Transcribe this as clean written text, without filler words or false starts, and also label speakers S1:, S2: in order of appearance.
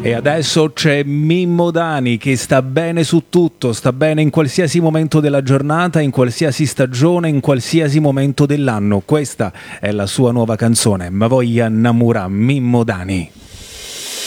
S1: E adesso c'è Mimmo Dani che sta bene su tutto, sta bene in qualsiasi momento della giornata, in qualsiasi stagione, in qualsiasi momento dell'anno. Questa è la sua nuova canzone, Ma voglia innamorà Mimmo Dani.